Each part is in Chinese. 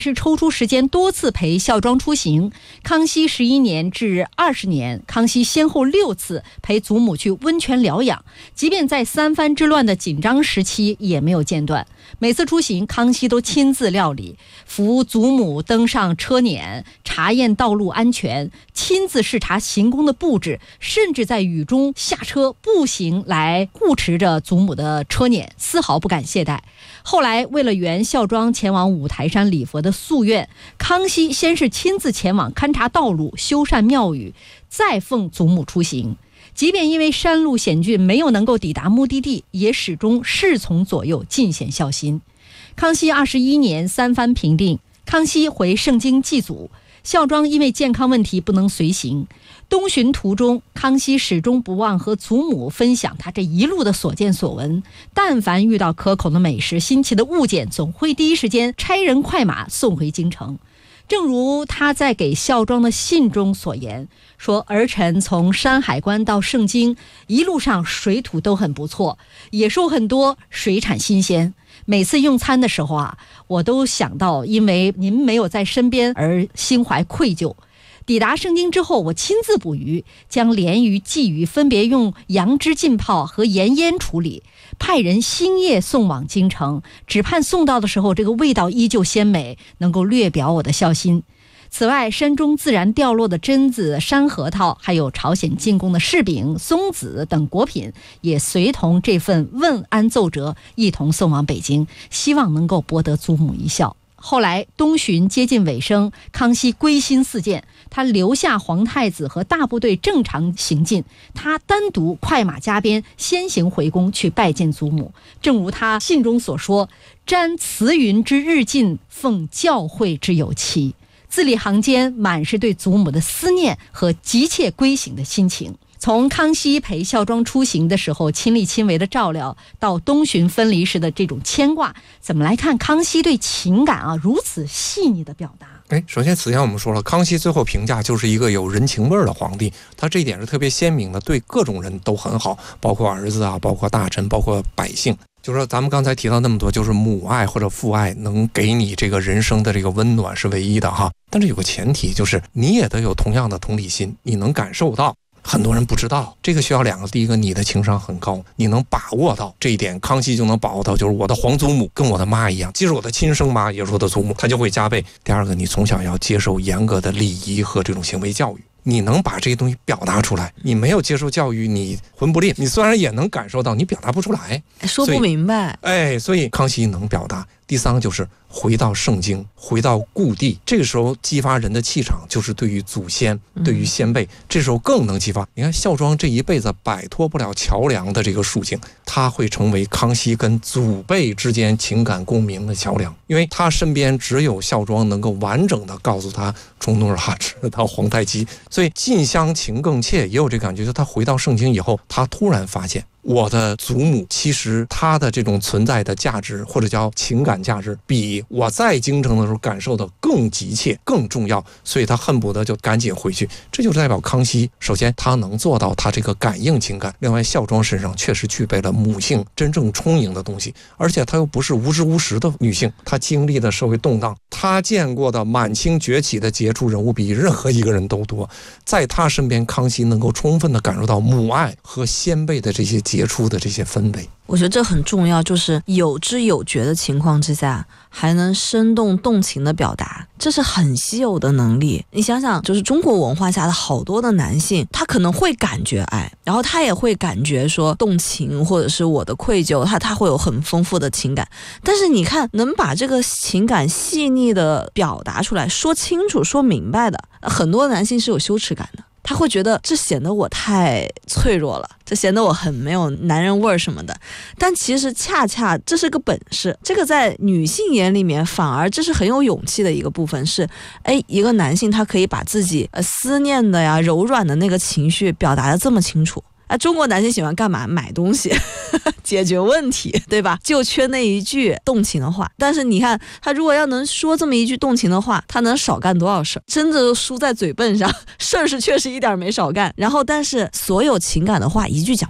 是抽出时间多次陪孝庄出行。康熙11年至20年，康熙先后6次陪祖母去温泉疗养，即便在三藩之乱的紧张时期也没有间断。每次出行，康熙都亲自料理，扶祖母登上车辇，查验道路安全，亲自视察行宫的布置，甚至在雨中下车步行来护持着祖母的车辇，丝毫不敢懈怠。后来为了圆孝庄前往五台山礼佛的夙愿，康熙先是亲自前往勘察道路、修缮庙宇，再奉祖母出行。即便因为山路险峻没有能够抵达目的地，也始终侍从左右，尽显孝心。康熙21年三藩平定，康熙回盛京祭祖，孝庄因为健康问题不能随行。东巡途中，康熙始终不忘和祖母分享他这一路的所见所闻，但凡遇到可口的美食、新奇的物件，总会第一时间差人快马送回京城。正如他在给孝庄的信中所言，说儿臣从山海关到盛京，一路上水土都很不错，野兽很多，水产新鲜。每次用餐的时候我都想到因为您没有在身边而心怀愧疚。抵达盛京之后，我亲自捕鱼，将鲢鱼、鲫鱼分别用杨枝浸泡和盐腌处理，派人星夜送往京城，只盼送到的时候这个味道依旧鲜美，能够略表我的孝心。此外，山中自然掉落的榛子、山核桃，还有朝鲜进贡的柿饼、松子等果品，也随同这份问安奏折一同送往北京，希望能够博得祖母一笑。后来东巡接近尾声，康熙归心似箭，他留下皇太子和大部队正常行进，他单独快马加鞭先行回宫去拜见祖母。正如他信中所说，瞻慈云之日进，奉教诲之有期。字里行间满是对祖母的思念和急切归省的心情。从康熙陪孝庄出行的时候亲力亲为的照料，到东巡分离时的这种牵挂，怎么来看康熙对情感如此细腻的表达？ 首先此前我们说了，康熙最后评价就是一个有人情味的皇帝，他这一点是特别鲜明的，对各种人都很好，包括儿子包括大臣，包括百姓。就是说咱们刚才提到那么多，就是母爱或者父爱能给你这个人生的这个温暖是唯一的但是有个前提，就是你也得有同样的同理心，你能感受到。很多人不知道，这个需要两个，第一个你的情商很高，你能把握到这一点，康熙就能把握到，就是我的皇祖母跟我的妈一样，即使我的亲生妈也是我的祖母，他就会加倍。第二个，你从小要接受严格的礼仪和这种行为教育，你能把这些东西表达出来。你没有接受教育，你混不吝，你虽然也能感受到，你表达不出来， 说不明白。 所以康熙能表达。第三个就是回到盛京，回到故地，这个时候激发人的气场，就是对于祖先，对于先辈，这时候更能激发。你看孝庄这一辈子摆脱不了桥梁的这个属性，他会成为康熙跟祖辈之间情感共鸣的桥梁，因为他身边只有孝庄能够完整的告诉他从努尔哈赤到皇太极，所以近乡情更怯，也有这感觉。就他回到盛京以后，他突然发现我的祖母其实她的这种存在的价值，或者叫情感价值，比我在京城的时候感受的更急切更重要，所以他恨不得就赶紧回去。这就是代表康熙首先他能做到他这个感应情感，另外孝庄身上确实具备了母性真正充盈的东西，而且她又不是无知无识的女性，她经历的社会动荡，她见过的满清崛起的杰出人物比任何一个人都多，在她身边康熙能够充分的感受到母爱和先辈的这些杰出的这些氛围。 我觉得这很重要，就是有知有觉的情况之下还能生动动情的表达，这是很稀有的能力。你想想，就是中国文化下的好多的男性，他可能会感觉爱，然后他也会感觉说动情或者是我的愧疚，他会有很丰富的情感，但是你看能把这个情感细腻的表达出来，说清楚说明白的，很多男性是有羞耻感的，他会觉得这显得我太脆弱了，这显得我很没有男人味儿什么的。但其实恰恰这是个本事，这个在女性眼里面反而这是很有勇气的一个部分，是一个男性他可以把自己思念的呀柔软的那个情绪表达得这么清楚。中国男性喜欢干嘛？买东西解决问题，对吧？就缺那一句动情的话。但是你看他如果要能说这么一句动情的话，他能少干多少事儿，真的输在嘴笨上，事儿是确实一点没少干，然后但是所有情感的话一句讲不出来。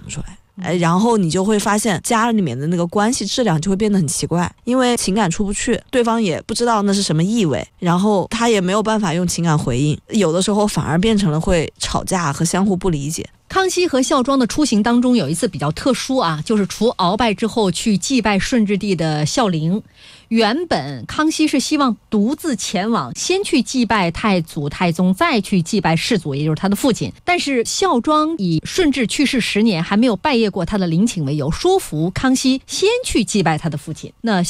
然后你就会发现家里面的那个关系质量就会变得很奇怪，因为情感出不去，对方也不知道那是什么意味，然后他也没有办法用情感回应，有的时候反而变成了会吵架和相互不理解。 康熙和孝庄的出行当中有一次比较特殊啊，就是除鳌拜之后去祭拜顺治帝的孝陵。原本康熙是希望独自前往，先去祭拜太祖太宗，再去祭拜世祖，也就是他的父亲。但是孝庄以顺治去世10年还没有拜谒过他的陵寝为由，说服康熙先去祭拜他的父亲。那